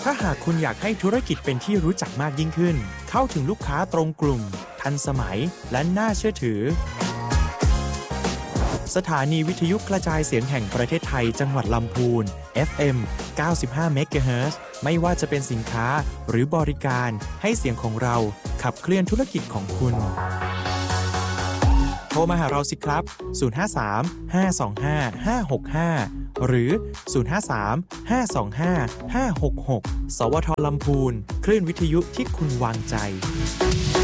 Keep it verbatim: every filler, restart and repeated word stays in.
ถ้าหากคุณอยากให้ธุรกิจเป็นที่รู้จักมากยิ่งขึ้นเข้าถึงลูกค้าตรงกลุ่มทันสมัยและน่าเชื่อถือสถานีวิทยุกระจายเสียงแห่งประเทศไทยจังหวัดลำพูน เอฟ เอ็ม เก้าสิบห้า เมกะเฮิรตซ์ ไม่ว่าจะเป็นสินค้าหรือบริการให้เสียงของเราขับเคลื่อนธุรกิจของคุณโทรมาหาเราสิครับศูนย์ ห้า สาม ห้า สอง ห้า ห้า หก ห้าหรือศูนย์ ห้า สาม ห้า สอง ห้า ห้า หก หกสวทลำพูนคลื่นวิทยุที่คุณวางใจ